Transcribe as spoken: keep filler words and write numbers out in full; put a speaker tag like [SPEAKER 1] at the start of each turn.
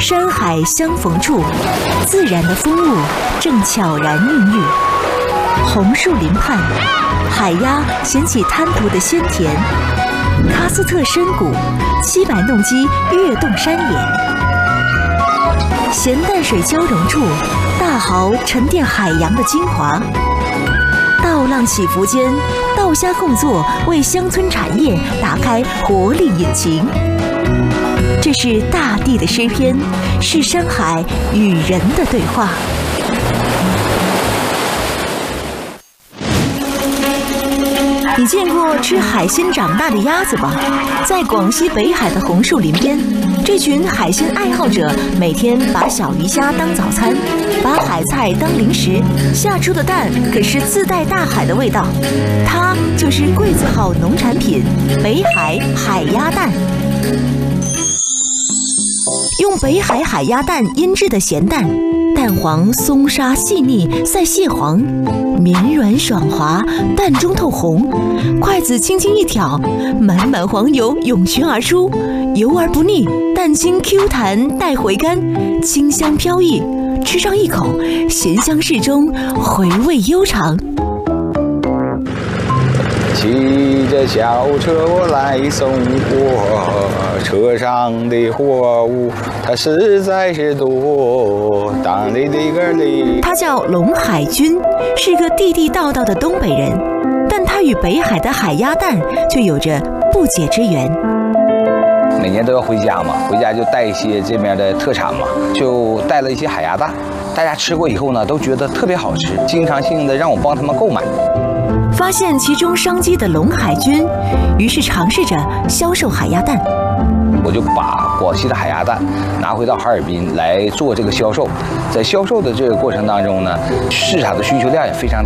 [SPEAKER 1] 山海相逢处，自然的风物正悄然孕育。红树林畔，海鸭衔起滩涂的鲜甜；喀斯特深谷，七百弄鸡跃动山野。咸淡水交融处，大蚝沉淀海洋的精华。稻浪起伏间，稻虾共作，为乡村产业打开活力引擎。这是大地的诗篇，是山海与人的对话。你见过吃海鲜长大的鸭子吧？在广西北海的红树林边，这群海鲜爱好者每天把小鱼虾当早餐，把海菜当零食，下出的蛋可是自带大海的味道。它就是桂字号农产品北海海鸭蛋。用北海海鸭蛋腌制的咸蛋，蛋黄松沙细腻，赛蟹黄，绵软爽滑，蛋中透红。筷子轻轻一挑，满满黄油涌泉而出，油而不腻，蛋清 Q 弹带回甘，清香飘逸。吃上一口，咸香适中，回味悠长。
[SPEAKER 2] 骑着小车我来送货，车上的货物它实在是多。当里的个里，
[SPEAKER 1] 他叫龙海军，是个地地道道的东北人，但他与北海的海鸭蛋却有着不解之缘。
[SPEAKER 2] 每年都要回家嘛，回家就带一些这边的特产嘛，就带了一些海鸭蛋。大家吃过以后呢，都觉得特别好吃，经常性的让我帮他们购买。
[SPEAKER 1] 发现其中商机的龙海军，于是尝试着销售海鸭蛋。
[SPEAKER 2] 我就把广西的海鸭蛋拿回到哈尔滨来做这个销售，在销售的这个过程当中呢，市场的需求量也非常大。